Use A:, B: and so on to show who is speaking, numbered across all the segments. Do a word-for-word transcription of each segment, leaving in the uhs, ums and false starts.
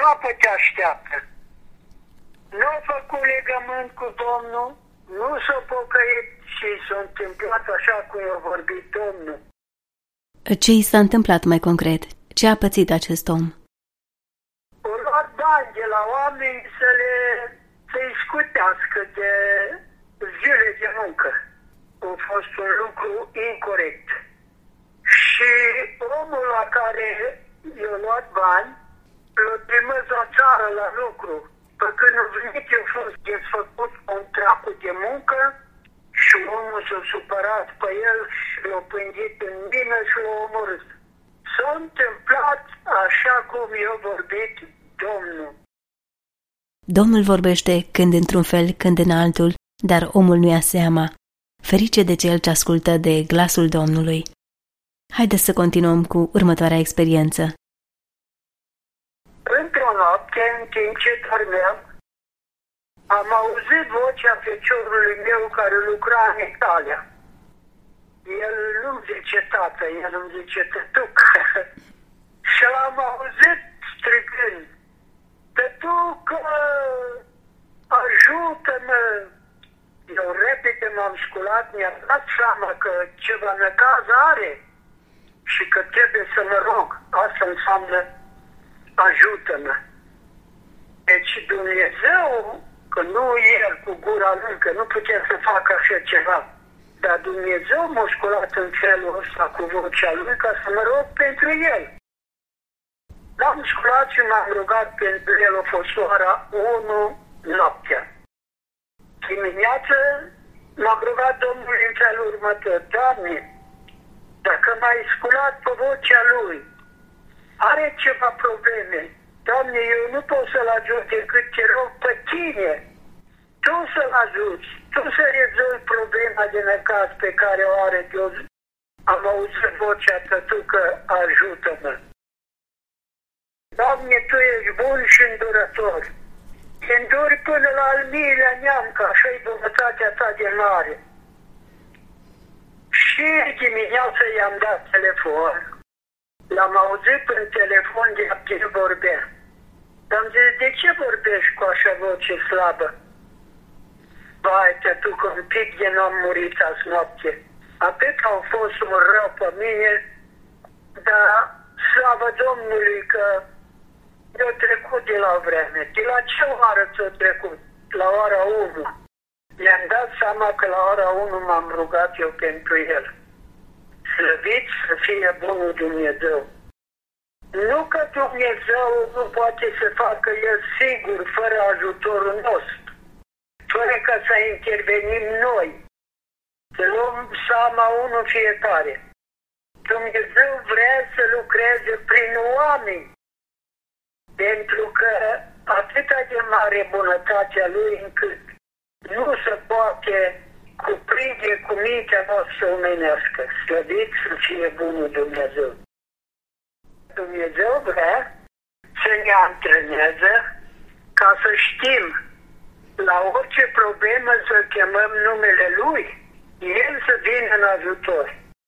A: groapă te așteaptă. Nu a făcut legământ cu Domnul, nu s-a pocăit și s-a întâmplat așa cum a vorbit Domnul.
B: Ce i s-a întâmplat mai concret? Ce a pățit acest om?
A: O luat bani de la oameni să le să-i scutească de zile de muncă. A fost un lucru incorect. Și omul la care i-a luat bani l-a trimis la țară la lucru. Pe când a venit, a fost desfăcut contractul de muncă și omul s-a supărat pe el și l-a pândit în mină și l-a omorât. S-a întâmplat așa cum i-a vorbit Domnul.
B: Domnul vorbește când într-un fel, când în altul, dar omul nu ia seama. Ferice de cel ce ascultă de glasul Domnului. Haideți să continuăm cu următoarea experiență.
A: Într-o noapte, în timp ce dormeam, am auzit vocea feciorului meu care lucra în Italia. El nu-mi zice tată, el îmi zice tătuc. Și l-am auzit strigând: tătuc, ajută-mă! Eu repede m-am sculat, mi-am dat seama că ceva necaz are și că trebuie să mă rog. Asta înseamnă ajută-mă. Deci Dumnezeu, că nu el cu gura lui, că nu putea să facă așa ceva, dar Dumnezeu m-a sculat în felul ăsta cu vocea lui ca să mă rog pentru el. L-am sculat și m-am rugat pentru el. A fost ora unu noaptea. Dimineață m-am rugat Domnului în felul următor: Doamne, dacă m-ai sculat pe vocea lui, are ceva probleme. Doamne, eu nu pot să-l ajut decât te rog pe tine. Tu să-l ajuți, tu să rezolvi problema de necaz pe care o are. Eu am auzit vocea tătucă: ajută-mă. Doamne, Tu ești bun și îndurător. Te înduri până la al miilea neam, că așa-i bunătatea Ta de mare. Și dimineața i-am dat telefon. L-am auzit în telefon de ce vorbea. Am zis: de ce vorbești cu așa voce slabă? Vai, tătucă, un pic de n-am murit azi noapte. Atât au fost un rău pe mine, dar slavă Domnului că eu trecut de la vreme. De la ce oră ți-o trecut? La ora unu. Mi-am dat seama că la ora unu m-am rugat eu pentru el. Slăvit să fie bunul Dumnezeu. Nu că Dumnezeu nu poate să facă el singur, fără ajutorul nostru, fără ca să intervenim noi, să luăm seama unul fiecare. Dumnezeu vrea să lucreze prin oameni, pentru că atâta de mare bunătatea Lui încât nu se poate cuprinde cu mintea noastră omenească. Slăvit să fie bunul Dumnezeu. Dumnezeu vrea să ne antreneze ca să știm la orice problemă să chemăm numele Lui, El să vină în ajutor.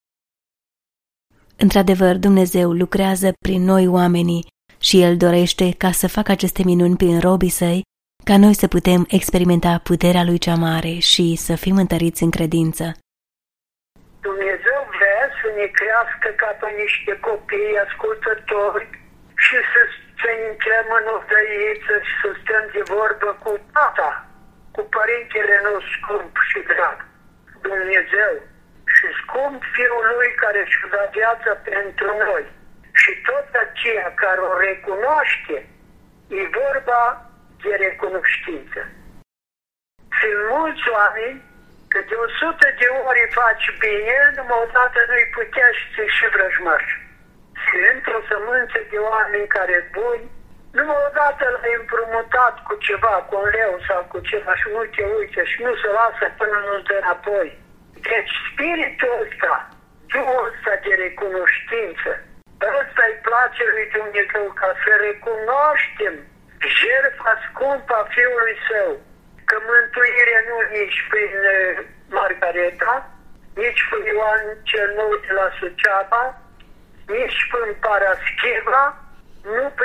B: Într-adevăr, Dumnezeu lucrează prin noi oamenii și El dorește ca să facă aceste minuni prin robii Săi, ca noi să putem experimenta puterea Lui cea mare și să fim întăriți în credință.
A: Dumnezeu vrea să ne crească ca pe niște copii ascultători și să, să intrăm în odăiță și să stăm de vorbă cu Tata, cu Părintele nostru scump și drag, Dumnezeu, și scump Fiul Lui care și-a dat viața pentru noi. Și tot aceea care o recunoaște, e vorba de recunoștință. Sunt mulți oameni că de o sută de ori faci bine, numai odată nu-i putea și ți și vrăjmaș. Și într-o sămânță de oameni care buni, numai odată l-ai împrumutat cu ceva, cu un leu sau cu ceva și nu te uite și nu se lasă până nu-ți dă înapoi. Deci spiritul ăsta, Duhul ăsta de recunoștință, ăsta-i place lui Dumnezeu, ca să recunoaștem jertfa scumpă a Fiului Său, că mântuirea nu nici prin Margareta, nici prin Ioan cel Nou de la Suceava, nici prin Parascheva, nu prin moaș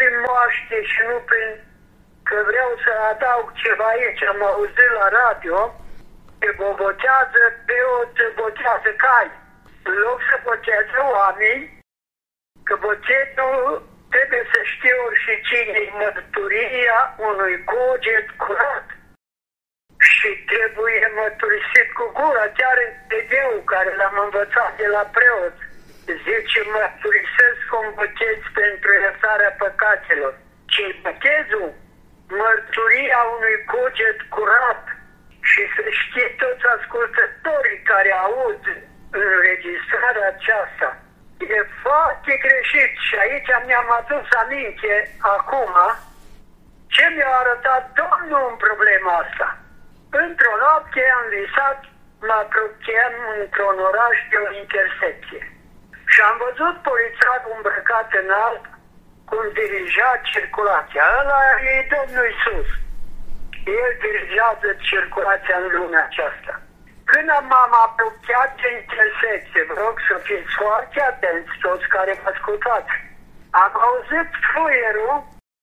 A: cunoaște și nu prin că vreau să adaug ceva aici. Am auzit la radio că botează preot, botează cai. În loc să boteze oameni, că botezul trebuie să știe și cine-i mărturia unui cuget curat. Și trebuie mărturisit cu gura, chiar în T V-ul care l-am învățat de la preot. Zice, mărturisesc un botez pentru iertarea păcatelor. Ce-i botezul? Mărturia unui cuget curat. Și să știe toți ascultătorii care aud înregistrarea aceasta. E foarte greșit și aici mi-am adus aminte acum ce mi-a arătat Domnul în problema asta. Într-o noapte am visat, mă apropiam într-un oraș de o intersecție. Și am văzut polițarul îmbrăcat în alb cum dirija circulația. Ăla e Domnul Iisus. El dirigează circulația în lumea aceasta. Când m-am apropiat de intersecție, vă rog să fiți foarte atenți toți care mă ascultați, am auzit fluierul,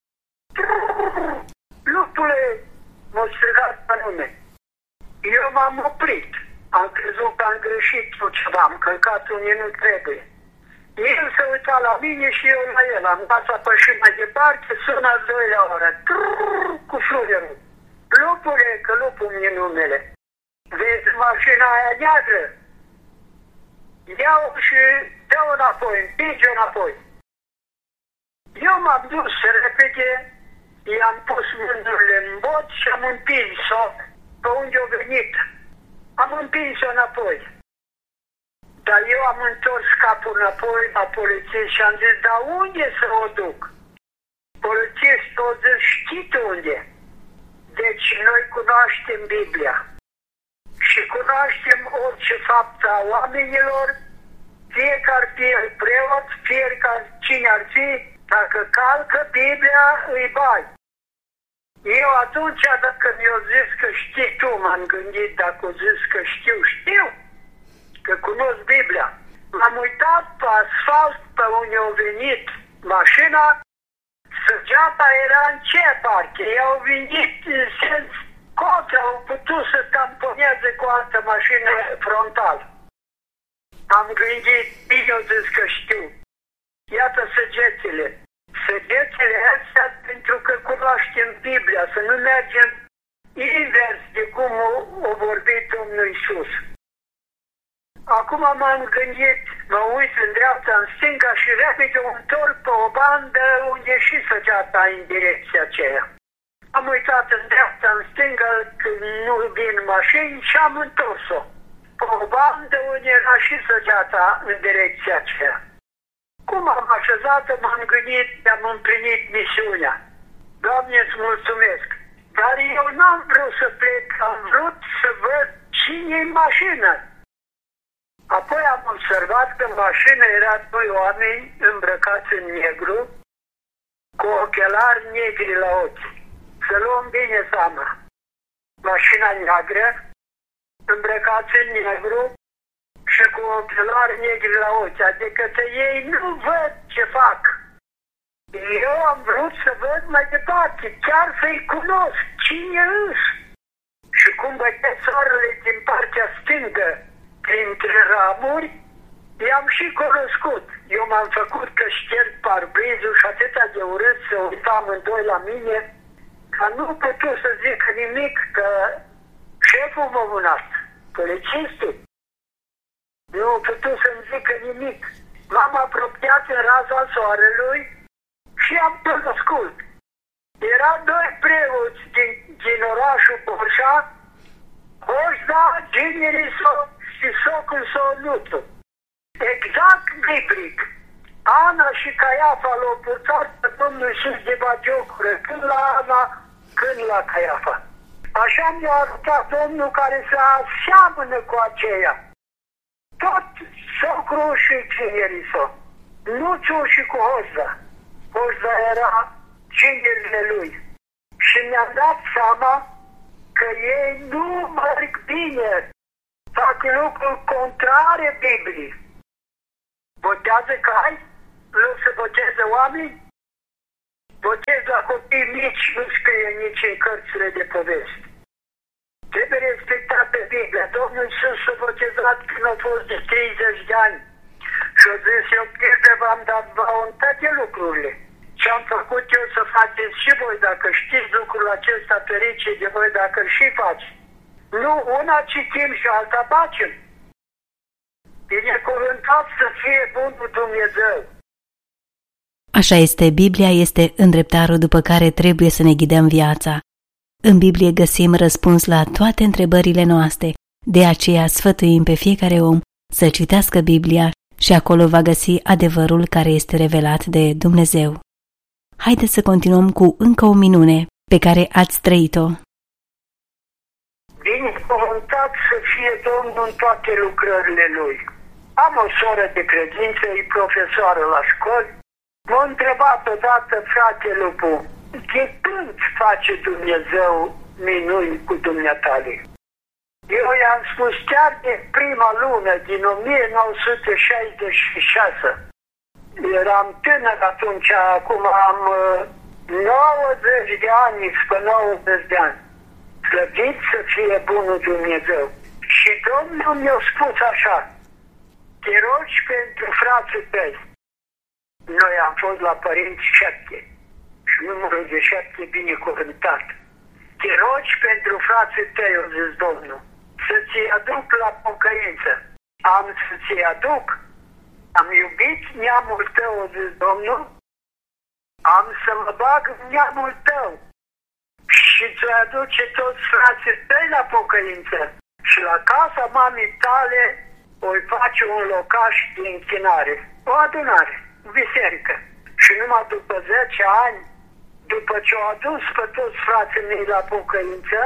A: lupule, m-a strigat pe nume. Eu m-am oprit, am crezut că am greșit cu ceva, am călcat unde nu trebuie. El se uita la mine și eu la el, am dat să pășim mai departe, sună al doilea oră, cu fluierul. Lupule, că lupul mi-e numele. Vezi mașina aia neagră? Iau și dă-o înapoi, împinge-o înapoi. Eu m-am dus repede, i-am pus mânurile în bot și am împins-o pe unde a venit. Am împins-o înapoi. Dar eu am întors capul înapoi la polițist și am zis, dar unde să o duc? Polițistul a zis, știi tu unde? Deci noi cunoaștem Biblia și cunoaștem orice fapt a oamenilor, fie că ar fi preot, fie că cine ar fi, dacă calcă Biblia, îi bai. Eu atunci, dacă mi-au zis că știi tu, m-am gândit, dacă au zis că știu, știu, că cunosc Biblia. M-am uitat pe asfalt pe unde a venit mașina, săgeata era în ce parte? Ei au venit în sens contra, au putut să tamponeze cu altă mașină frontal. Am gândit, bine au zis că știu. Iată săgețile. Săgețile astea pentru că cunoaștem Biblia, să nu mergem invers de cum a vorbit Domnul Iisus. Acum m-am gândit, mă uit în dreapta, în stânga și repede o întorc pe o bandă unde și săgeata în direcția aceea. Am uitat în dreapta, în stânga, când nu vin mașini și am întors-o. Pe o bandă unde era și săgeata în direcția aceea. Cum am așezat, m-am gândit, am împlinit misiunea. Doamne, îți mulțumesc. Dar eu n-am vrut să plec, am vrut să văd cine-i în mașină. Apoi am observat că în mașină era doi oameni îmbrăcați în negru, cu ochelari negri la ochi. Să luăm bine seama. Mașina neagră, îmbrăcați în negru și cu ochelari negri la ochi. Adică că ei nu văd ce fac. Eu am vrut să văd mai departe, chiar să-i cunosc cine își. Și cum bătea soarele din partea stângă, printre ramuri, i-am și cunoscut. Eu m-am făcut că șterg parbrizul și atâta de urât să uitam amândoi la mine, că nu putu să zic nimic, că șeful m-a vânat, polițistul. Nu a putut să-mi zică nimic. M-am apropiat în raza soarelui și am cunoscut. Erau doi preoți din, din orașul Borșa, Hojda, Gineriso și socul Sonutu. Exact biblic. Ana și Caiafa l-au purtat pe Domnul Iisus de bagiocură, când la Ana, când la Caiafa. Așa mi-a arătat Domnul care se aseamănă cu aceea. Tot socrul și Gineriso. Nuțu și cu Hojda. Hojda era ginerile lui. Și mi-am dat seama că ei nu merg bine. Fac lucruri contrare Bibliei. Botează cai? Loc să boteze oameni? Botez la copii mici nu scrie nici în cărțile de povesti. Trebuie respectat pe Biblia. Domnul Iisus s-a botezat când a fost de treizeci de ani. Și a zis, eu pierde v-am dat vouă în toate lucrurile. Ce am făcut eu să faceți și voi, dacă știți lucrul acesta, ferice de voi dacă îl și faci. Nu, una citim și alta facem. Binecuvântat să fie Bunul Dumnezeu.
B: Așa este, Biblia este îndreptarul după care trebuie să ne ghidăm viața. În Biblie găsim răspuns la toate întrebările noastre, de aceea sfătuim pe fiecare om să citească Biblia și acolo va găsi adevărul care este revelat de Dumnezeu. Haideți să continuăm cu încă o minune pe care ați trăit-o.
A: Binecuvântat să fie Domnul în toate lucrările Lui. Am o soră de credință, e profesoară la școli. M-a întrebat odată, frate Lupu, de când face Dumnezeu minuni cu dumneatale? Eu i-am spus chiar de prima lună din o mie nouă sute șaizeci și șase. Eram tânăr atunci, acum am nouăzeci de ani, spre nouăzeci de ani. Slăvit să fie Bunul Dumnezeu. Și Domnul mi-a spus așa, te rogi pentru frații tăi. Noi am fost la părinți șapte și numărul de șapte binecuvântat. Te rogi pentru frații tăi, a zis Domnul, să ți-i aduc la pocăință. Am să ți-i aduc. Am iubit neamul tău, a zis Domnul. Am să mă bag în neamul tău și ți-o aduce toți frații tăi la pocăință. Și la casa mamei tale o face un locaș de închinare, o adunare, o biserică. Și numai după zece ani, după ce au adus pe toți frații mei la pocăință,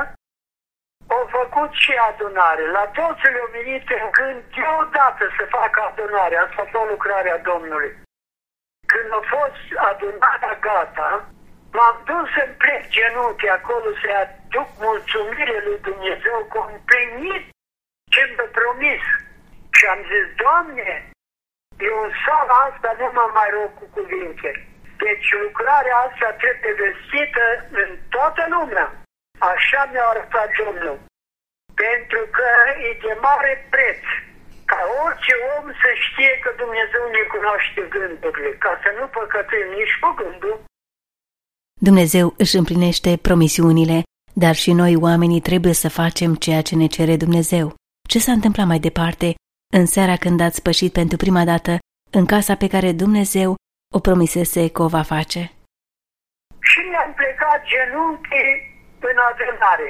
A: au făcut și adunare. La toți le-au venit în gând deodată să facă adunare. Asta a fost lucrarea Domnului. Când a fost adunarea gata, m-am dus în plec genunchi acolo să-i aduc mulțumire lui Dumnezeu că am împlinit ce mi-a promis. Și am zis, Doamne, eu în sala asta nu mă mai rog cu cuvinte. Deci lucrarea asta trebuie vestită în toată lumea. Așa mi-a arătat Domnul. Pentru că e de mare preț ca orice om să știe că Dumnezeu ne cunoaște gândurile, ca să nu păcătuim nici cu gândul.
B: Dumnezeu își împlinește promisiunile, dar și noi oamenii trebuie să facem ceea ce ne cere Dumnezeu. Ce s-a întâmplat mai departe în seara când ați pășit pentru prima dată în casa pe care Dumnezeu o promisese că o va face?
A: Și mi-am plecat genunchii în adunare.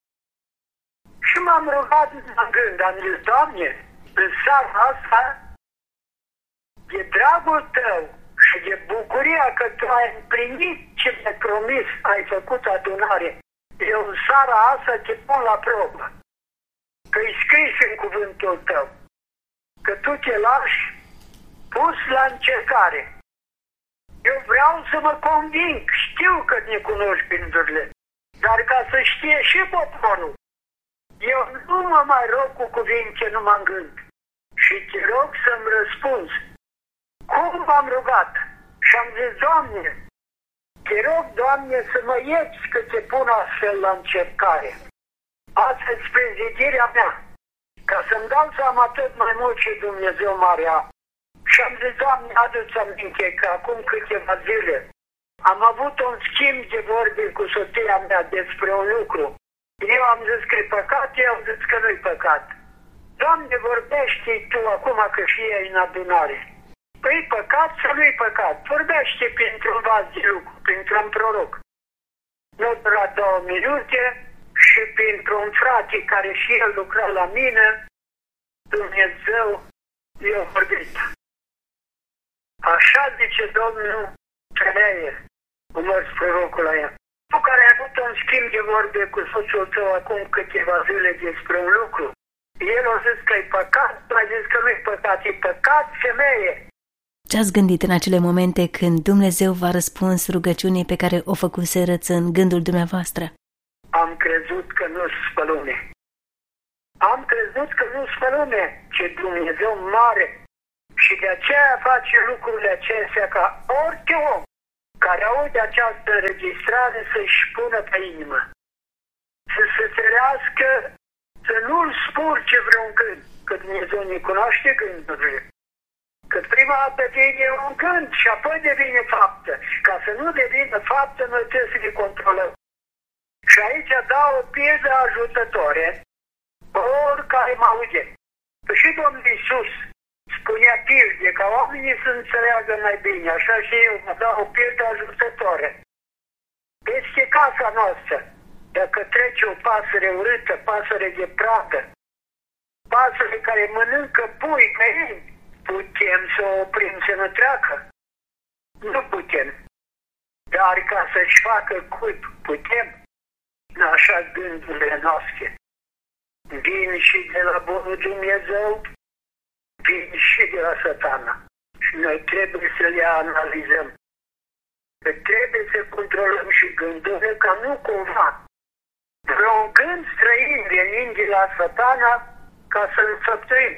A: Și m-am rugat în gând, am zis, Doamne, în seara asta, de dragul Tău și de bucuria că Tu ai împlinit ce mi-ai promis, ai făcut adunare, eu în seara asta te pun la probă. Că-i scris în cuvântul Tău, că Tu te lași pus la încercare. Eu vreau să mă conving, știu că ne cunoști gândurile, dar ca să știe și poporul, eu nu mă mai rog cu cuvinte numai în gând. Și te rog să-mi răspunzi. Cum m-am rugat? Și am zis, Doamne, te rog, Doamne, să mă ierți că te pun astfel la încercare. Asta-ți prezidirea mea, ca să-mi dau seama tot mai mult ce Dumnezeu marea. Și am zis, Doamne, adu-ți aminte că acum câteva zile am avut un schimb de vorbe cu soția mea despre un lucru. Eu am zis că e păcat, eu am zis că nu-i păcat. Doamne, vorbește Tu acum că și ei în adunare. Păi păcat sau nu-i păcat? Vorbește printr-un vas de lucru, printr-un proroc. Nu dura două minute și printr-un frate care și el lucra la mine, Dumnezeu i-a vorbit. Așa zice Domnul, femeie, urmări prorocul la ea. Tu care ai avut un schimb de vorbe cu soțul tău acum câteva zile despre un lucru, el a zis că e păcat, tu ai zis că nu e păcat, e păcat, femeie.
B: Ce-ați gândit în acele momente când Dumnezeu v-a răspuns rugăciunii pe care o făcuserăți în gândul dumneavoastră?
A: Am crezut că nu-s pe lume. Am crezut că nu-s pe lume, ce Dumnezeu mare. Și de aceea face lucrurile acestea ca orice om care aude această înregistrare să-și pună pe inimă. Să se ferească, să nu-l spurce vreun gând, că Dumnezeu ne cunoaște gândurile. Că prima dată vine un gând și apoi devine faptă. Ca să nu devină faptă, noi trebuie să le controlăm. Și aici dau o pildă ajutătoare, oricare mă aude. Că și Domnul Iisus spunea pilde, ca oamenii să înțeleagă mai bine, așa și eu mă dau o pildă ajutătoare. Peste casa noastră, dacă trece o pasăre urâtă, pasăre de pradă, pasăre care mănâncă pui găini, putem să o oprim să nu treacă? Nu putem. Dar ca să-și facă cuib, putem? Așa gândurile noastre. Vin și de la bunul Dumnezeu, vin și de la Satana. Și noi trebuie să le analizăm. Că trebuie să controlăm și gândurile, ca nu cumva vreun gând străin venind de la Satana ca să-l înfăptuim.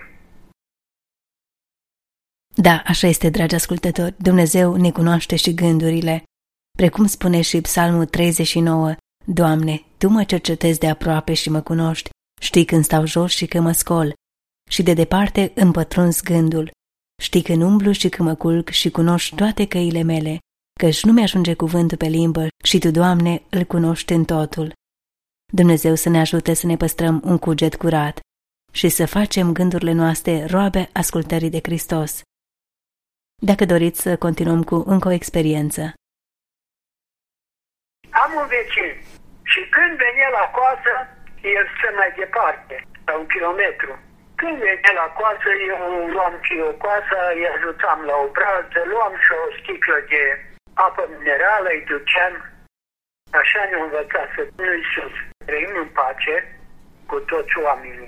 B: Da, așa este, dragi ascultători. Dumnezeu ne cunoaște și gândurile. Precum spune și Psalmul treizeci și nouă, Doamne, Tu mă cercetezi de aproape și mă cunoști, știi când stau jos și când mă scol, și de departe îmi pătrunzi gândul. Știi când umblu și când mă culc și cunoști toate căile mele, căci nu mi-ajunge cuvântul pe limbă și Tu, Doamne, îl cunoști în totul. Dumnezeu să ne ajute să ne păstrăm un cuget curat și să facem gândurile noastre roabe ascultării de Hristos. Dacă doriți să continuăm cu încă o experiență.
A: Am un vecin și când venea la coasă, el stă mai departe, la un kilometru. Când venea la coasă, eu luam și o coasă, îi ajutam la o brază, luam și o sticlă de apă minerală, îi duceam. Așa ne-a învățat să nu-i sus. Trăim în pace cu toți oamenii.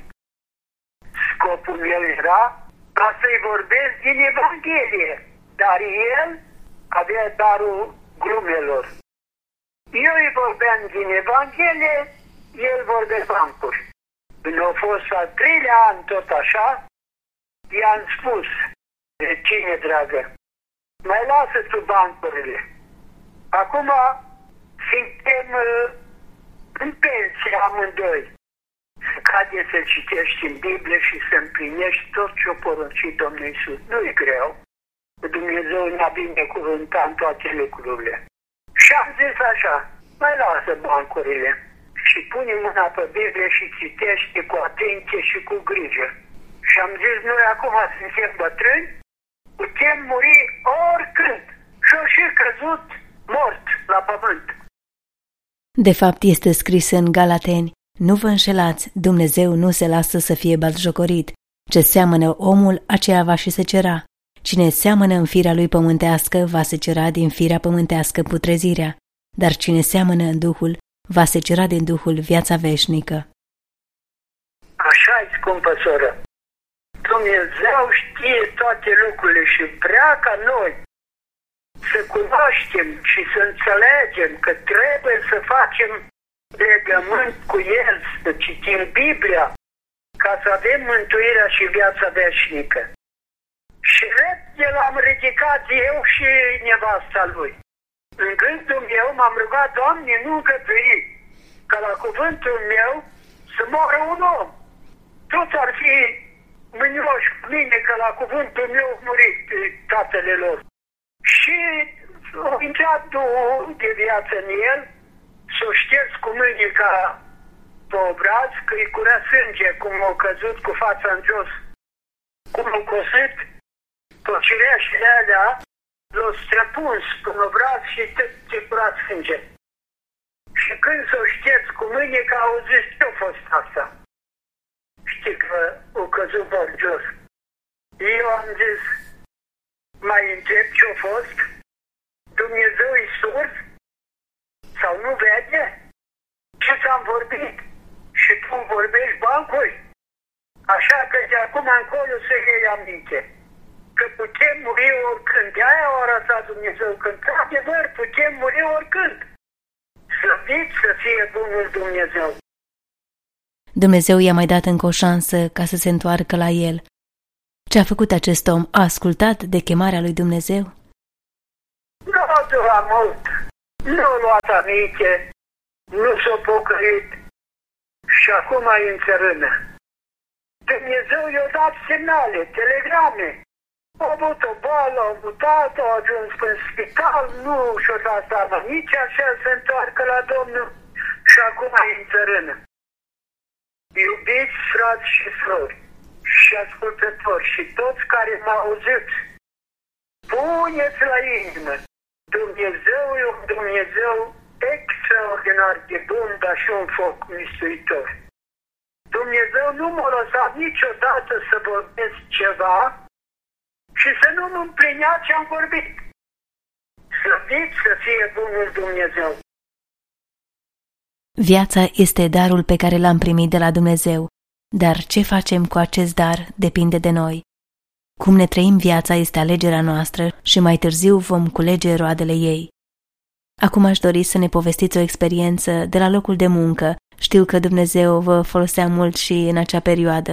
A: Scopul meu era ca să-i vorbesc din Evanghelie, dar el avea darul glumelor. Eu îi vorbeam din Evanghelie, el vorbea bancuri. Când a fost al treilea an tot așa, i-am spus, vecine dragă, mai lasă tu bancurile. Acum suntem uh, în pensie amândoi. Să cade să citești în Biblie și să împlinești tot ce-o poruncit Domnul Iisus. Nu-i greu. Dumnezeu ne-a binecuvântat în toate lucrurile. Și am zis așa, mai lasă bancurile și pune mâna pe Biblie și citește cu atenție și cu grijă. Și am zis, noi acum suntem bătrâni, putem muri oricând. Și-o și căzut mort la pământ.
B: De fapt, este scris în Galateni, nu vă înșelați, Dumnezeu nu se lasă să fie batjocorit. Ce seamănă omul, aceea va și secera. Cine seamănă în firea lui pământească, va secera din firea pământească putrezirea, dar cine seamănă în Duhul, va secera din Duhul viața veșnică.
A: Așa-i, scumpă soră. Dumnezeu știe toate lucrurile și vrea ca noi să cunoaștem și să înțelegem că trebuie să facem legământ cu El, să citim Biblia, ca să avem mântuirea și viața veșnică. Și repede l-am ridicat eu și nevasta lui. În gândul meu m-am rugat, Doamne, nu încăpui, că la cuvântul meu să moară un om. Toți ar fi mânioși cu mine, că la cuvântul meu a murit tatăle lor. Și a intrat Duhul de viață în el, s-o șters cu mânica pe obraz, că îi curea sânge, cum a căzut cu fața în jos, cum a cosit, tot cireașile alea l-a străpuns pe obraz și tot ce curat sânge. Și când s-o șters cu mânica, au zis, ce-a fost asta? Știi că a căzut pe jos. Eu am zis, mai întreb ce-a fost? Dumnezeu e surd? Sau nu vede? Ce ți-am vorbit? Și tu îmi vorbești bancuri? Așa că de acum încolo să iei aminte. Că putem muri oricând. De aia a arătat Dumnezeu că, într-adevăr, putem muri oricând. Slăvit să fie bunul Dumnezeu.
B: Dumnezeu i-a mai dat încă o șansă ca să se întoarcă la el. Ce a făcut acest om? A ascultat de chemarea lui Dumnezeu?
A: Nu a durat mult, nu a luat aminte, nu s-a pocăit și acum e în țărână. Dumnezeu i-a dat semnale, telegrame. A avut o boală, a mutat, a ajuns în spital, nu și-a dat seama nici așa să întoarcă la Domnul și acum e în țărână. Iubiți frați și surori și ascultători și toți care m-au auzit, puneți la inimă, Dumnezeu e un Dumnezeu extraordinar de bun, dar și un foc mistuitor. Dumnezeu nu m-a lăsat niciodată să vorbesc ceva și să nu-mi împlinea ce-am vorbit. Slăvit să fie bunul Dumnezeu!
B: Viața este darul pe care l-am primit de la Dumnezeu, dar ce facem cu acest dar depinde de noi. Cum ne trăim viața este alegerea noastră și mai târziu vom culege roadele ei. Acum aș dori să ne povestiți o experiență de la locul de muncă. Știu că Dumnezeu vă folosea mult și în acea perioadă.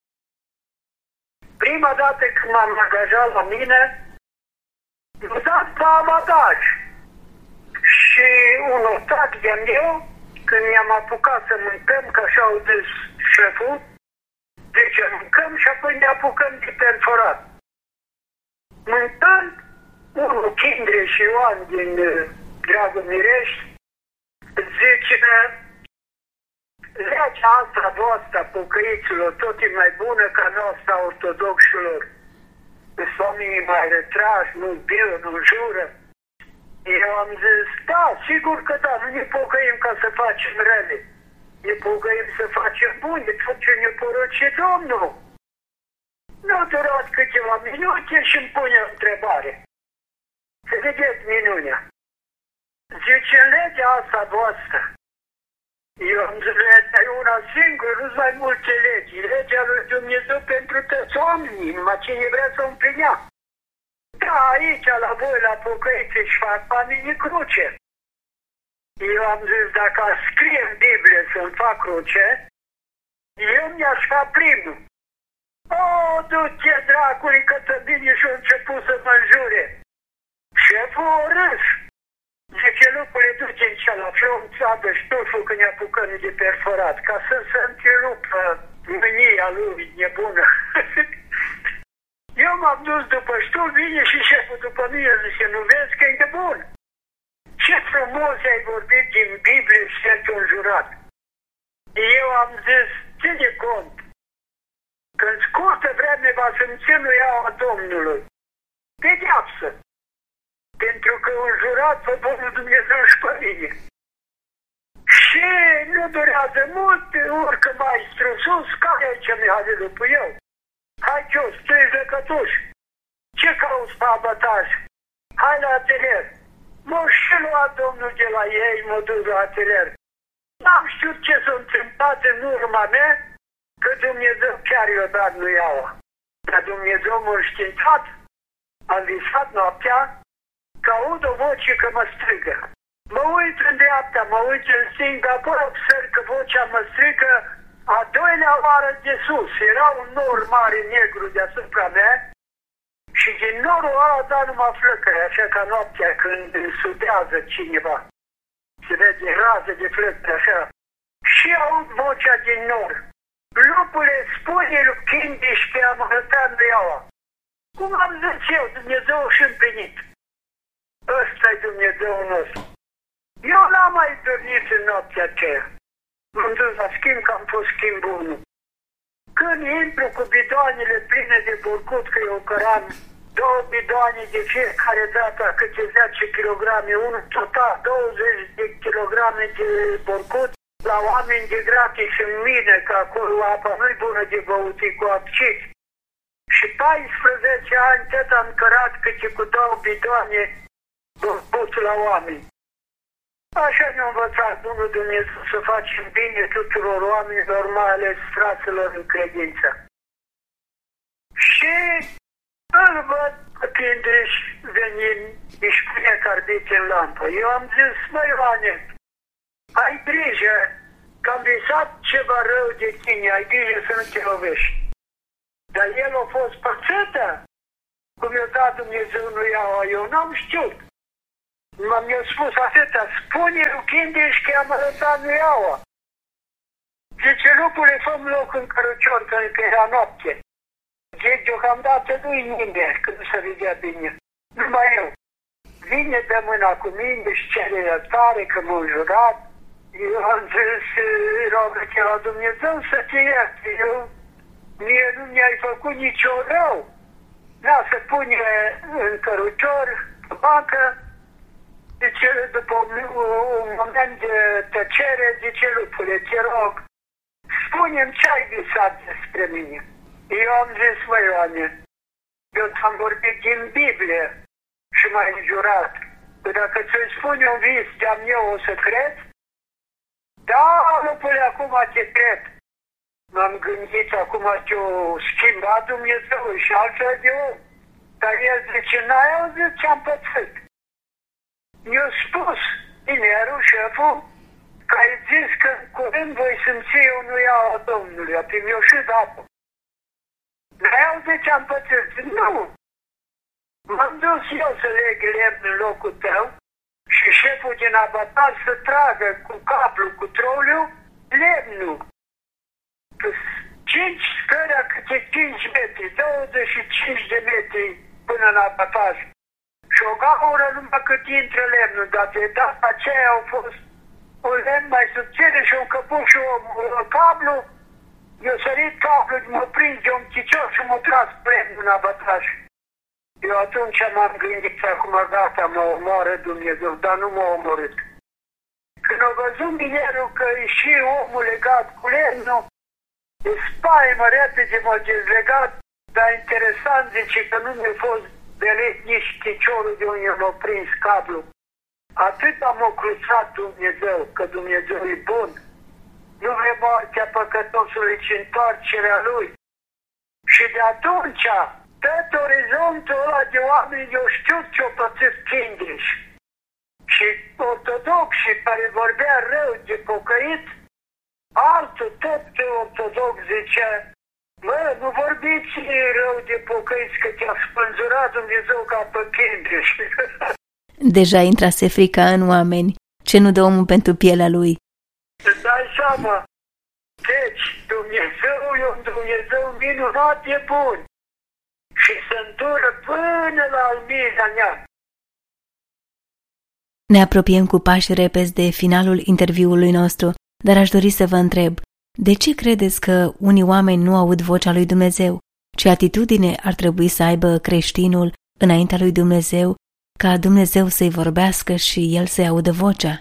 A: Prima dată când m-am angajat la mine, m-a dat pe abadaj. Și un ostat de-a meu, când i-am apucat să mâncăm, că așa au zis șeful, zice, mâncăm și apoi ne apucăm de perforat. Mâncând, unul Chindre și Ioan din Dragul Mirești, zice, legea asta voastră, pocăiților, tot e mai bună ca noastră ortodoxilor. Sunt oamenii mai retrași, nu biu, nu jură. Eu am zis, da, sigur că da, nu ne pocăim ca să facem rele. Ne pocăim să facem bune, tot ce ne porunce Domnul. Nu a durat câteva minute și îmi pune o întrebare. Să vedeți minunea. Zice, legea asta voastră, eu am zis, legea e una singură, nu mai multe legi. Legea lui Dumnezeu pentru toți oamenii, numai cine vrea să o împlinea. Da, aici, la voi, la pocăiți, și fac oamenii cruce. Eu am zis, dacă scrie în Biblie să-mi fac cruce, eu mi-aș fa primul. O, du-te, dracului, că tă bine și-a început să mă înjure. Șeful a râs. Zice, lucrurile duce în cealaltă, eu îmi țadă ștuful când ne apucăm de perforat, ca să se întrerupă mânia lui nebună. Eu m-am dus după ștul, vine și șeful după mine, zice, nu vezi că e nebun? Ce frumos ai vorbit din Biblie și ești un jurat. Eu am zis, ține cont, că în scurtă vreme va să-mi ținuiaua Domnului. Pedeapsă. Pentru că un jurat pe Bunul Dumnezeu și pe mine. Și nu durează mult, urcă maestru sus, care e ce mi-a după eu? Hai jos, tu ești jăcătuș. Ce cauți pe abataj? Hai la atelier. M-a și luat Domnul de la ei, m-a dus la atelier. N-am știut ce s-a întâmplat în urma mea, că Dumnezeu chiar i-a dat nuiaua. Dar Dumnezeu m-a înștiințat, am visat noaptea, că aud o voce că mă strigă. Mă uit în dreapta, mă uit în stânga, apoi observ că vocea mă strigă a doilea oară de sus. Era un nor mare negru deasupra mea și din norul ăla da numai flăcări, așa ca noaptea când sudează cineva. Se vede rază de flăcări, așa. Și aud vocea din nor. Lupule, spune lui Chindiș că am arătat nuiaua. Cum am zis eu, Dumnezeu și împlinit. Ăsta-i Dumnezeul nostru. Eu n-am mai dormit în noaptea aceea. M-am dus la schimb, că am fost schimb unu. Când intru cu bidoanele pline de borcut, că eu căram două bidoane de fiecare dată, câte zece kilograme, unul total douăzeci de kilograme de borcut, la oameni de gratis în mine, că acolo apa nu-i bună de băut, e cu abcit. Și paisprezece ani tot am cărat câte cu două bidoane borcut la oameni. Așa ne-a învățat Bunul Dumnezeu să facem bine tuturor oamenilor, mai ales fraților în credință. Și îl văd că Chindiș venind, își pune carbite în lampă. Eu am zis, măi Ioane, ai grijă că am visat ceva rău de tine, ai grijă să nu te lovești. Dar el a fost pățătă, cum i-a dat Dumnezeu lui Iaua, eu n-am știut. M-am spus atâta, spune lui Chindiș că am arătat nu iaua. Zice, lupule, fă-mi loc în cărucior, că era noapte. Zice, deocamdată nu-i nimeni, că nu se vedea bine. Numai eu. Vine de mâna cu mine și cere iertare, că m-a jurat. Eu am zis, rogă-te la Dumnezeu să te ierte. Eu, mie nu mi-ai făcut nicio rău. Da, se pune în cărucior, pe bancă. Zice, după un, un moment de tăcere, zice, lupule, te rog, spune-mi ce ai visat despre mine. Eu am zis, măi, Ioane, eu ți-am vorbit din Biblie și m-ai jurat. Că dacă ți-o spune un vis de-am eu, o să cred? Da, lupule, acum te cred. M-am gândit, acum te-o schimbat Dumnezeu și altfel de om. Dar el zice, n-ai auzit ce-am pățit. Mi-a spus tinerul, șeful, că ai zis că în curând voi simți eu nu iau a Domnului, apoi mi-o și dat. N-ai auzit ce-am pățit? Nu. M-am dus eu să leg lemn în locul tău și șeful din abataj să tragă cu cablu, cu troliu, lemnul. Cinci scări câte cinci metri, douăzeci și cinci de metri până în abataj. Și o gaură numai cât intră lemnul, dar de data aceea au fost un lemn mai subțire și un căpuș și un cablu. Eu sărit cablu, mă prins de un chicior și m-a tras lemnul în abataj. Eu atunci m-am gândit că acum gata, mă omoară Dumnezeu, dar nu m-a omorât. Când a văzut minerul că e și omul legat cu lemnul, de spaimă repede m-a dezlegat, dar interesant zice că nu mi-a fost belit nici chiciorul de unde m-a prins cablu. Atât am ocruțat Dumnezeu, că Dumnezeu e bun. Nu vrea moartea păcătosului, ci întoarcerea lui. Și de atunci, tot orizontul ăla de oameni, eu știu ce-o pățit Chindiș. Și ortodoxii care vorbea rău de pocăit, altul tot ortodox zicea, mă, nu vorbiți rău de pocăiți, că te-a spânzurat Dumnezeu ca pe Chindiș.
B: Deja intrase frica în oameni. Ce nu dă omul pentru pielea lui?
A: Îți dai seama? Deci, Dumnezeu e un Dumnezeu minunat, e bun. Și se îndură până la al miilea neam.
B: Ne apropiem cu pași repezi de finalul interviului nostru, dar aș dori să vă întreb, de ce credeți că unii oameni nu aud vocea lui Dumnezeu? Ce atitudine ar trebui să aibă creștinul înaintea lui Dumnezeu, ca Dumnezeu să-i vorbească și el să-i audă vocea?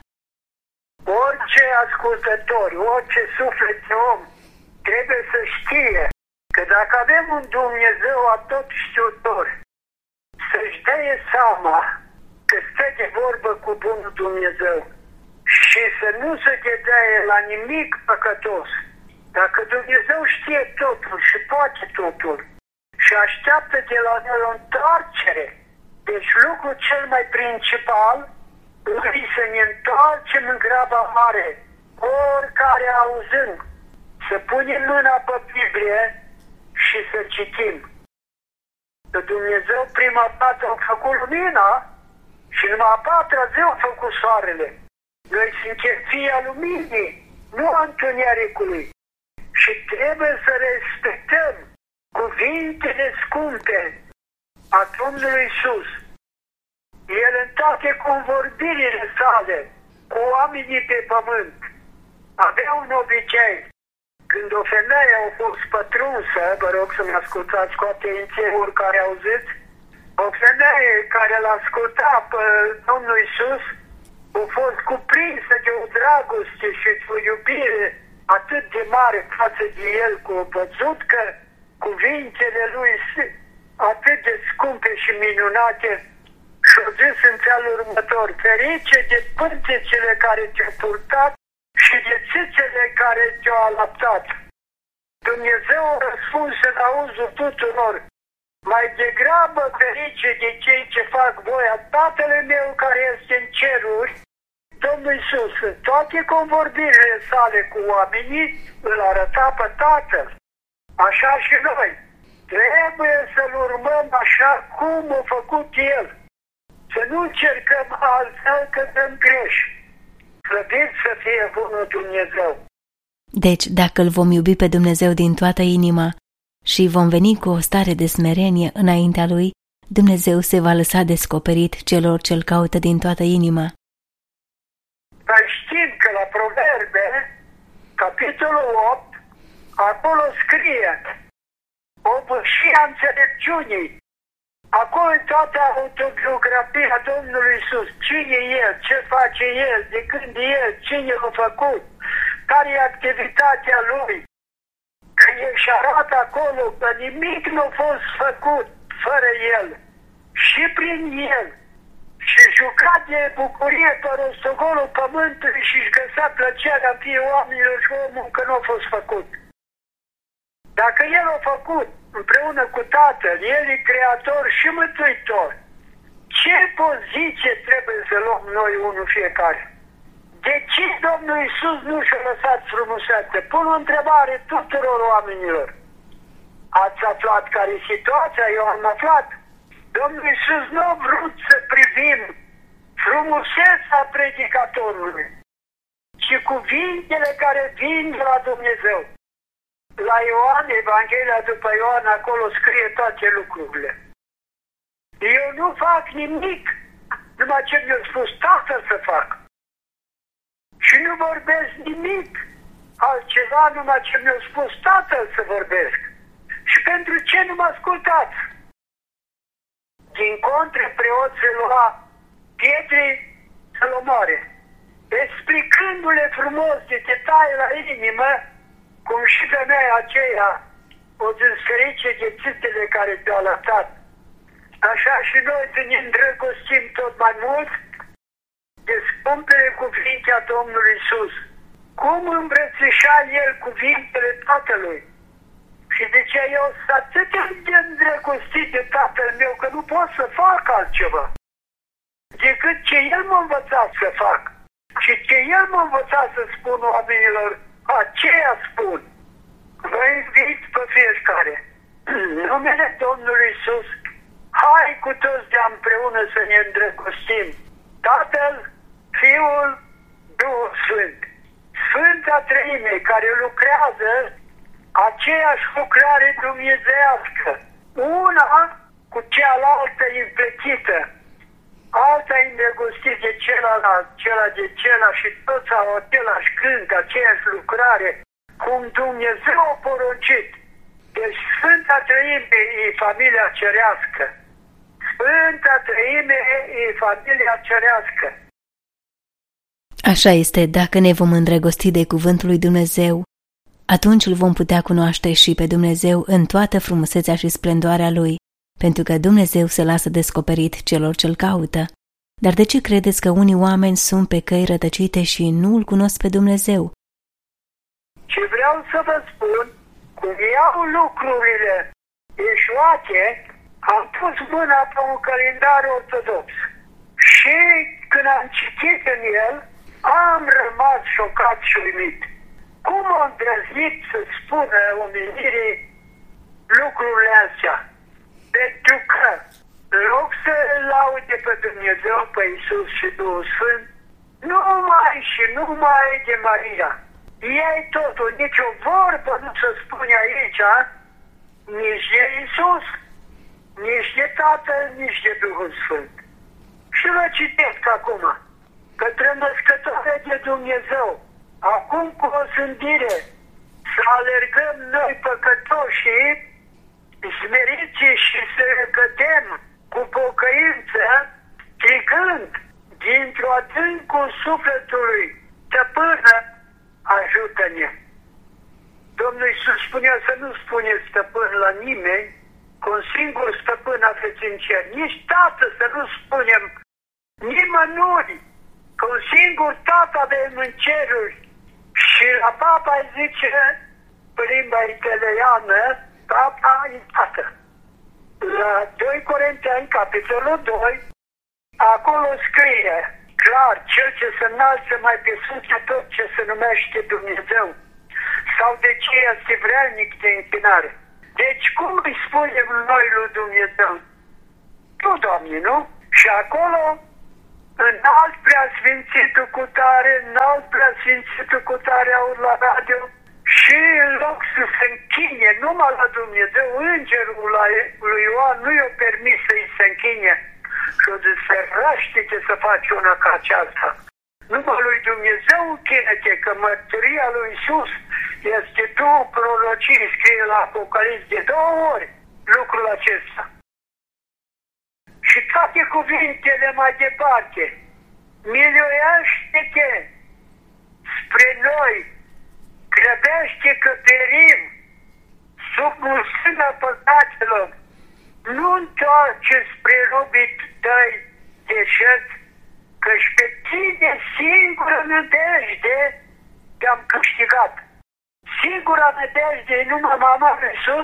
A: Orice ascultător, orice suflet de om trebuie să știe că dacă avem un Dumnezeu atot știutor, să-și dea seama că stă de vorbă cu bunul Dumnezeu și să nu se dedeaie la nimic păcătos. Dacă Dumnezeu știe totul și poate totul și așteaptă de la noi o întoarcere, deci lucrul cel mai principal e să ne întoarcem în graba mare, oricare auzând, să punem mâna pe Biblie și să citim. Că Dumnezeu prima dată a făcut lumina și numai a patra zi a făcut soarele. Noi suntem fii a luminii, nu a întunericului. Și trebuie să respectăm cuvintele scumpe a Domnului Iisus. El în toate convorbirile sale cu oamenii pe pământ avea un obicei. Când o femeie a fost pătrunsă, vă rog să-mi ascultați cu atenție, oricare auziți, o femeie care l-a ascultat pe Domnul Iisus a fost cuprinsă de o dragoste și de o iubire atât de mare față de el, că a văzut că cuvintele lui atât de scumpe și minunate și-a zis în felul următor, ferice de pântecele care te-au purtat și de țâțele care te-au alăptat. Dumnezeu a răspuns în auzul tuturor, mai degrabă ferice de cei ce fac voia Tatălui meu care este în ceruri. Domnul Iisus, în toate convorbirile sale cu oamenii, îl arăta pe Tatăl. Așa și noi. Trebuie să-L urmăm așa cum a făcut El. Să nu încercăm altfel că dăm greș. Slăvit să fie bunul Dumnezeu.
B: Deci, dacă îl vom iubi pe Dumnezeu din toată inima și vom veni cu o stare de smerenie înaintea Lui, Dumnezeu se va lăsa descoperit celor ce-L caută din toată inima.
A: Dar știm că la Proverbe, capitolul opt, acolo scrie obârșia înțelepciunii. Acolo toată autobiografia Domnului Iisus. Cine e El, ce face El, de când e El, cine l-a făcut, care e activitatea Lui. Că El și arată acolo că nimic nu a fost făcut fără El și prin El. Și juca de bucurie pe rostogolul pământului și-și găsea plăcerea în fie oamenilor și omul că nu a fost făcut. Dacă El a făcut împreună cu Tatăl, El e Creator și Mântuitor, ce poziție trebuie să luăm noi unul fiecare? De ce Domnul Iisus nu și-a lăsat frumusețe? Pun o întrebare tuturor oamenilor. Ați aflat care e situația? Eu am aflat. Domnul Iisus nu a vrut să privim frumusețea predicatorului, ci cuvintele care vin de la Dumnezeu. La Ioan, Evanghelia după Ioan, acolo scrie toate lucrurile. Eu nu fac nimic numai ce mi-a spus Tatăl să fac. Și nu vorbesc nimic altceva numai ce mi-a spus Tatăl să vorbesc. Și pentru ce nu mă ascultați? Din contră, preoții lua pietre să-l omoare, explicându-le frumos de detalii la inimă, cum și femeia aceea o dânscărice de țâțele care te-au lăsat. Așa și noi să ne îndrăgostim tot mai mult de scumpele cuvinte a Domnului Iisus. Cum îmbrățișa El cuvintele Tatălui. Și de ce eu sunt atât de îndrăgostit de Tatăl meu că nu pot să fac altceva decât ce El m-a învățat să fac. Și ce El m-a învățat să spun oamenilor, aceea spun. Vă invit pe fiecare, în numele Domnului Iisus, hai cu toți de împreună să ne îndrăgostim. Tatăl, Fiul, Duhul Sfânt. Sfânta Treime care lucrează aceeași lucrare dumnezeiască. Una cu cealaltă împletită. Alta îndrăgostit de celălalt, cela de cela și toți au același gând, aceeași lucrare, cum Dumnezeu a poruncit. Deci Sfânta Treime e familia cerească. Sfânta Treime e familia cerească.
B: Așa este, dacă ne vom îndrăgosti de cuvântul lui Dumnezeu, atunci îl vom putea cunoaște și pe Dumnezeu în toată frumusețea și splendoarea Lui, pentru că Dumnezeu se lasă descoperit celor ce-L caută. Dar de ce credeți că unii oameni sunt pe căi rătăcite și nu îl cunosc pe Dumnezeu?
A: Și vreau să vă spun, cum iau lucrurile eșuate, am pus mâna pe un calendar ortodox. Și când am citit în el, am rămas șocat și uimit. Cum am îndrăznit să spună omenirii lucrurile astea? Pentru că, în loc să laude pe Dumnezeu, pe Iisus și Duhul Sfânt, numai și numai de Maria. Ei totul, nici o vorbă nu se spune aici, nici de Iisus, nici de Tatăl, nici de Duhul Sfânt. Și vă citesc acum, către născătoare de Dumnezeu, acum cu o sândire, să alergăm noi păcătoșii, smeriți și să cădem cu pocăință, strigând dintr-o adâncul sufletului, stăpână, ajută-ne. Domnul Iisus spunea să nu spuneți stăpân la nimeni, că un singur stăpân aveți în cer. Nici tată să nu spunem nimănui, că un singur tată avem în ceruri. Și la papa îi zice, pe limba italiană, papa e tată. La doi Corinteni, capitolul doi, acolo scrie clar, cel ce se înalță mai pe sus de tot ce se numește Dumnezeu. Sau de ce este vrednic de închinare. Deci cum îi spunem noi lui Dumnezeu? Tu, Doamne, nu? Și acolo, înalt preasfințitul cu tare, înalt preasfințitul cu tare aud la radio și în loc să se închine numai la Dumnezeu, îngerul lui Ioan nu i-a permis să-i se închine. Și o zis, ferește-te să faci una ca aceasta. Numai lui Dumnezeu închină-te, că mărturia lui Iisus este două prorocii, scrie la Apocalips de două ori lucrul acesta. Și toate cuvintele mai departe, miluiește-te spre noi, grăbește că perim sub mulțimea păcatelor, nu întoarce spre robii tăi deșert, că-și pe tine singură nădejde te-am câștigat. Singura nădejde e numai mama lui Iisus.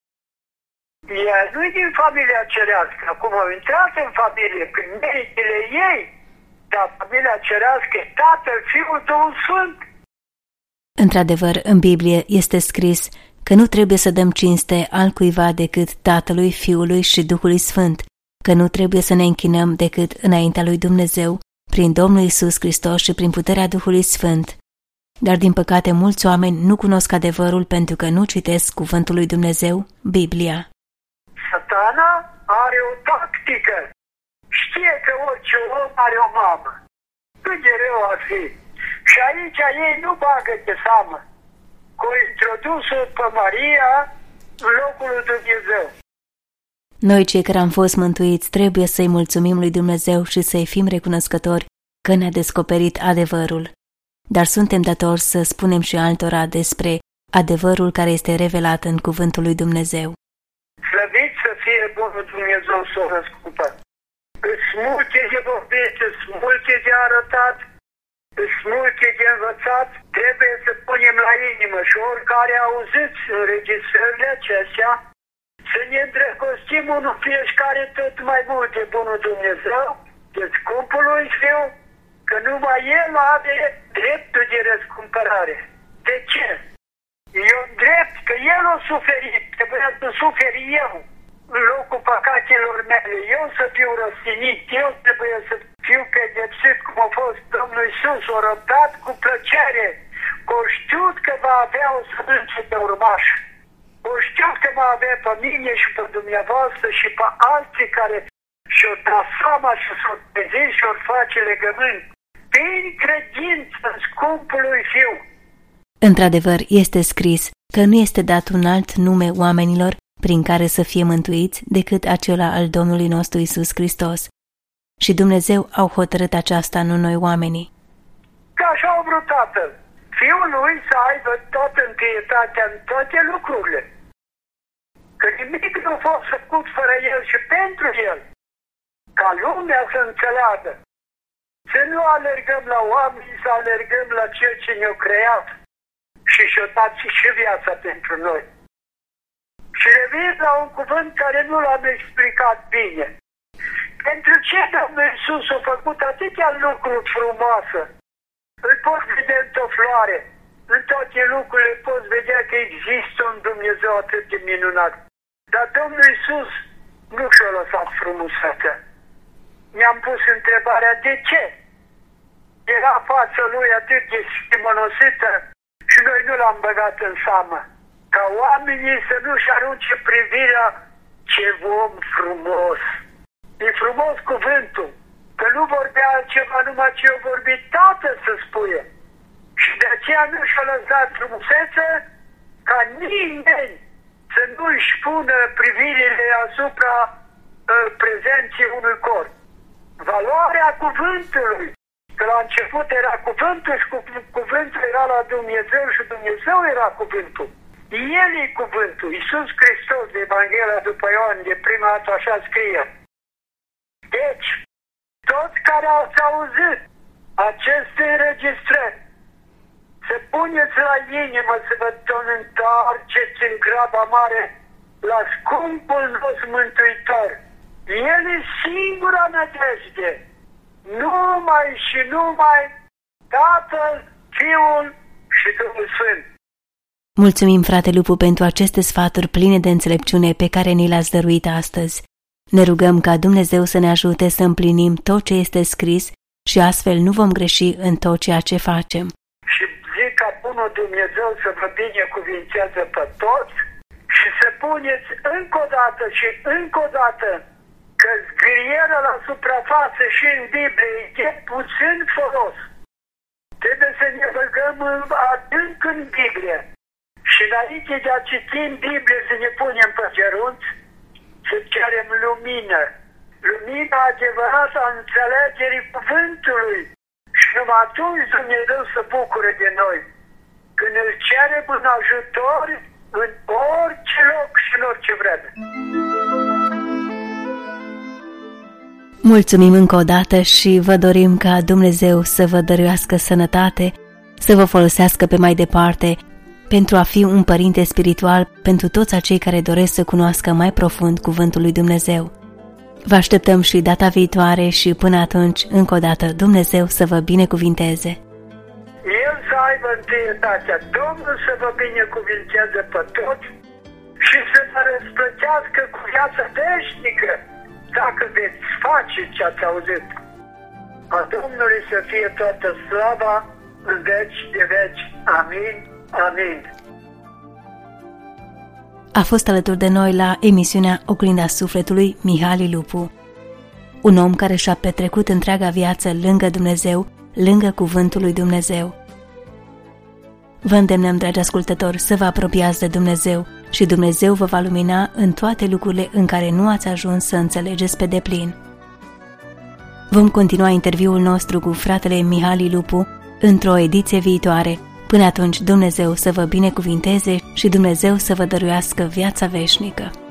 A: Ea nu-i din familia cerească, acum au intrat în familie prin meritele ei, dar familia cerească e Tatăl, Fiul, Duhul Sfânt.
B: Într-adevăr, în Biblie este scris că nu trebuie să dăm cinste altcuiva decât Tatălui, Fiului și Duhului Sfânt, că nu trebuie să ne închinăm decât înaintea lui Dumnezeu, prin Domnul Iisus Hristos și prin puterea Duhului Sfânt. Dar, din păcate, mulți oameni nu cunosc adevărul pentru că nu citesc cuvântul lui Dumnezeu, Biblia.
A: Satana are o tactică. Știe că orice om are o mamă. Cât de rău ar fi. Și aici ei nu bagă de seamă. Că o introdus-o pe Maria în locul lui Dumnezeu.
B: Noi, cei care am fost mântuiți, trebuie să-i mulțumim lui Dumnezeu și să-i fim recunoscători că ne-a descoperit adevărul. Dar suntem datori să spunem și altora despre adevărul care este revelat în cuvântul lui Dumnezeu.
A: Slăvit să fie bunul Dumnezeu să o răscumpă. Îs multe de vorbit, îs multe de arătat, îs multe de învățat, trebuie să punem la inimă și oricare auziți înregistrările acestea, să ne îndrăgostim unul fiecare tot mai mult de bunul Dumnezeu, de scumpul lui Fiu, că numai El are dreptul de răscumpărare. De ce? E un drept că El a suferit, trebuie să suferi eu în locul păcatelor mele, eu să fiu răstinit, eu trebuie să fiu pedepsit cum a fost Domnul Iisus, o răbdat cu plăcere, că o știut că va avea o sămânță de urmaș, o știut că va avea pe mine și pe dumneavoastră și pe alții care și-o da seama și s-o trezi și-o face legământ, prin credință în scumpul lui Fiu.
B: Într-adevăr, este scris că nu este dat un alt nume oamenilor prin care să fie mântuiți decât acela al Domnului nostru Iisus Hristos. Și Dumnezeu au hotărât aceasta, nu noi oamenii.
A: Că așa au vrut Tatăl, Fiul lui să aibă toată întâietatea în toate lucrurile. Că nimic nu a fost făcut fără El și pentru El. Ca lumea să înțeleagă. Să nu alergăm la oameni, să alergăm la Cel ce ne-a creat și și-a dat și viața pentru noi. Și revin la un cuvânt care nu l-am explicat bine. Pentru ce Domnul Iisus a făcut atâtea lucruri frumoase? Îl poți vedea într-o floare, în toate lucrurile poți vedea că există un Dumnezeu atât de minunat. Dar Domnul Iisus nu și-a lăsat frumusețea. Ne-am pus întrebarea de ce? Era fața lui atât de stimănosită și noi nu l-am băgat în seamă. Ca oamenii să nu-și arunce privirea ce om frumos. E frumos cuvântul, că nu vorbea altceva numai ce o vorbit Tatăl să spuie. Și de aceea nu și-a lăsat frumusețe ca nimeni să nu-și pună privirile asupra uh, prezenței unui corp. Valoarea cuvântului, că la început era cuvântul și cu, cuvântul era la Dumnezeu și Dumnezeu era cuvântul. El e cuvântul, Iisus Hristos de Evanghelia după Ioan, de prima dată așa scrie. Deci, toți care ați auzit aceste înregistrări, să puneți la inimă să vă întoarceți în graba mare la scumpul nostru Mântuitor. El e singura nădejde, numai și numai Tatăl, Fiul și Duhul Sfânt.
B: Mulțumim, frate Lupu, pentru aceste sfaturi pline de înțelepciune pe care ni le-ați dăruit astăzi. Ne rugăm ca Dumnezeu să ne ajute să împlinim tot ce este scris și astfel nu vom greși în tot ceea ce facem.
A: Și zic ca bunul Dumnezeu să vă binecuvinteze pe toți și să puneți încă o dată și încă o dată că scrierea la suprafață și în Biblie e puțin folos. Trebuie să ne băgăm adânc în Biblie și înainte de a citi în Biblie să ne punem pe genunchi, să cerem lumină. Lumina adevărată a înțelegerii cuvântului. Și numai atunci Dumnezeu se bucură de noi. Când îl cerem în ajutor în orice loc și în orice vreme.
B: Mulțumim încă o dată și vă dorim ca Dumnezeu să vă dăruiască sănătate, să vă folosească pe mai departe pentru a fi un părinte spiritual pentru toți acei care doresc să cunoască mai profund cuvântul lui Dumnezeu. Vă așteptăm și data viitoare și până atunci, încă o dată, Dumnezeu să vă binecuvinteze.
A: El să aibă întâietatea, Domnul să vă binecuvinteze pe toți și să vă răsplătească cu viața veșnică, dacă veți face ce ați auzit. A Domnului să fie toată slava în veci de veci. Amin. Amin.
B: A fost alături de noi la emisiunea Oglinda Sufletului Mihali Lupu, un om care și-a petrecut întreaga viață lângă Dumnezeu, lângă cuvântul lui Dumnezeu. Vă îndemnăm, dragi ascultători, să vă apropiați de Dumnezeu și Dumnezeu vă va lumina în toate lucrurile în care nu ați ajuns să înțelegeți pe deplin. Vom continua interviul nostru cu fratele Mihali Lupu într-o ediție viitoare. Până atunci, Dumnezeu să vă binecuvinteze și Dumnezeu să vă dăruiască viața veșnică.